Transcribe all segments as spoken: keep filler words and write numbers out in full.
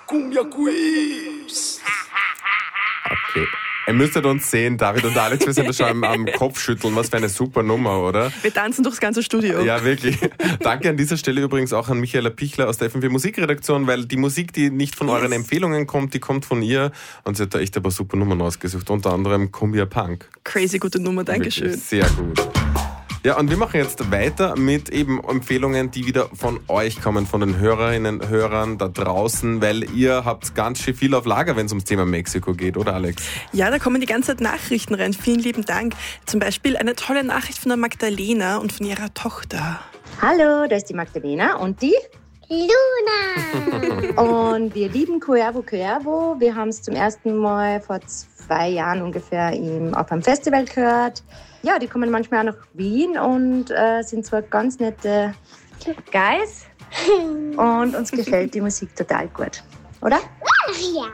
Cumbia Quiz. Okay. Ihr müsstet uns sehen, David und Alex, wir sind da schon am, am Kopfschütteln. Was für eine super Nummer, oder? Wir tanzen durchs ganze Studio. Ja, wirklich. Danke an dieser Stelle übrigens auch an Michaela Pichler aus der F M vier Musikredaktion, weil die Musik, die nicht von euren Empfehlungen kommt, die kommt von ihr. Und sie hat da echt ein paar super Nummern ausgesucht, unter anderem Cumbia Punk. Crazy gute Nummer, Dankeschön. Wirklich sehr gut. Ja, und wir machen jetzt weiter mit eben Empfehlungen, die wieder von euch kommen, von den Hörerinnen, Hörern da draußen, weil ihr habt ganz schön viel auf Lager, wenn es ums Thema Mexiko geht, oder Alex? Ja, da kommen die ganze Zeit Nachrichten rein. Vielen lieben Dank. Zum Beispiel eine tolle Nachricht von der Magdalena und von ihrer Tochter. Hallo, da ist die Magdalena und die Luna. Und wir lieben Cuervo Cuervo. Wir haben es zum ersten Mal vor zwei Jahren ungefähr im, auf einem Festival gehört. Ja, die kommen manchmal auch nach Wien und äh, sind zwar ganz nette Guys. Und uns gefällt die Musik total gut, oder? Ja.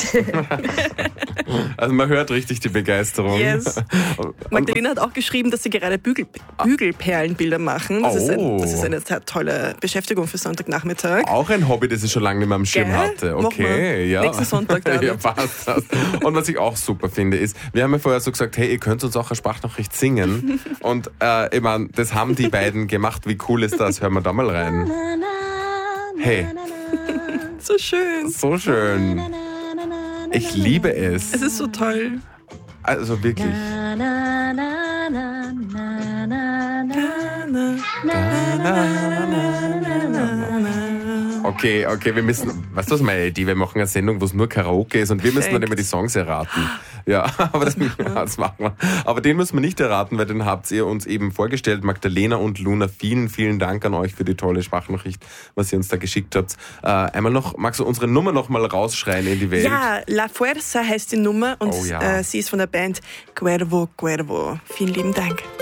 Also man hört richtig die Begeisterung. Yes. Magdalena hat auch geschrieben, dass sie gerade Bügel, Bügelperlenbilder machen. Das, oh. ist ein, das ist eine sehr tolle Beschäftigung für Sonntagnachmittag. Auch ein Hobby, das ich schon lange nicht mehr am Schirm Gell? hatte. Okay, ja. Nächsten Sonntag, David. Ja, passt das. Und was ich auch super finde, ist, wir haben ja vorher so gesagt, hey, ihr könnt uns auch eine Sprachnachricht singen. Und äh, ich meine, das haben die beiden gemacht. Wie cool ist das? Hören wir da mal rein. Hey. So schön. So schön. Ich liebe es. Es ist so toll. Also wirklich. Okay, okay, wir müssen, weißt du was meine Idee? Wir machen eine Sendung, wo es nur Karaoke ist und wir müssen dann immer die Songs erraten. Ja, aber das, das machen wir. Aber den müssen wir nicht erraten, weil den habt ihr uns eben vorgestellt. Magdalena und Luna, vielen, vielen Dank an euch für die tolle Sprachnachricht, was ihr uns da geschickt habt. Äh, einmal noch, magst du unsere Nummer noch mal rausschreien in die Welt? Ja, La Fuerza heißt die Nummer und oh, ja. äh, sie ist von der Band Cuervo Cuervo. Vielen lieben Dank.